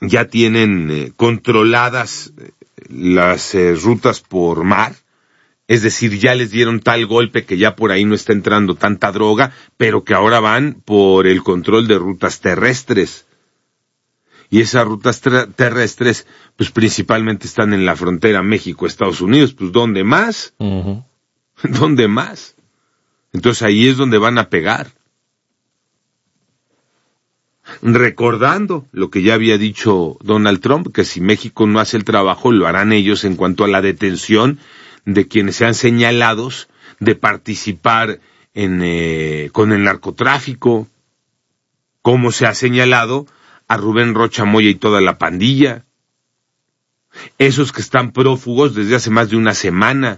ya tienen controladas las rutas por mar, es decir, ya les dieron tal golpe que ya por ahí no está entrando tanta droga, pero que ahora van por el control de rutas terrestres. Y esas rutas terrestres, pues principalmente están en la frontera México-Estados Unidos, pues ¿dónde más? Uh-huh. ¿Dónde más? Entonces ahí es donde van a pegar. Recordando lo que ya había dicho Donald Trump, que si México no hace el trabajo, lo harán ellos en cuanto a la detención de quienes sean señalados de participar con el narcotráfico, como se ha señalado a Rubén Rocha Moya y toda la pandilla, esos que están prófugos desde hace más de una semana.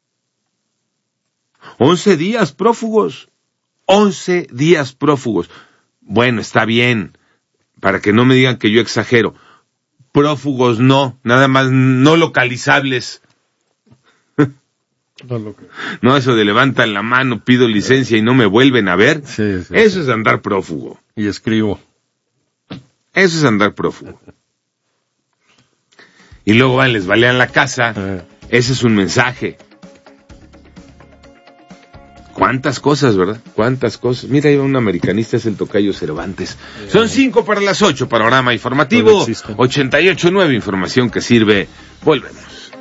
11 días prófugos, 11 días prófugos. Bueno, está bien, para que no me digan que yo exagero. Prófugos no, nada más no localizables. No, eso de levantan la mano, pido licencia y no me vuelven a ver. Sí, eso es andar prófugo. Y escribo. Eso es andar prófugo. Y luego van, les balean la casa. Ese es un mensaje. ¿Cuántas cosas, verdad? ¿Cuántas cosas? Mira, ahí va un americanista, es el tocayo Cervantes. Son 5 para las 8, panorama informativo. 88.9, información que sirve. Volvemos.